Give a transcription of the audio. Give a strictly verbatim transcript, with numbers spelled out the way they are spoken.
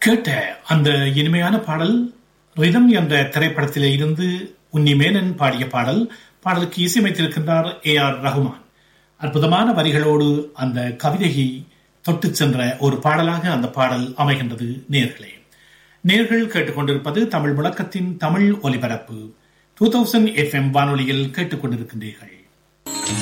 கேட்ட அந்த இனிமையான பாடல் ரிதம் என்ற திரைப்படத்திலே இருந்து உன்னி மேனன் பாடிய பாடல். பாடலுக்கு இசையமைத்திருக்கின்றார் ஏ ஆர் ரஹ்மான். அற்புதமான வரிகளோடு அந்த கவிதையை தொட்டு சென்ற ஒரு பாடலாக அந்த பாடல் அமைகின்றது. நேர்களே, நேர்கள் கேட்டுக்கொண்டிருப்பது தமிழ் முழக்கத்தின் தமிழ் ஒலிபரப்பு. டூ தௌசண்ட் எஃப் எம் வானொலியில் கேட்டுக்கொண்டிருக்கின்றீர்கள்.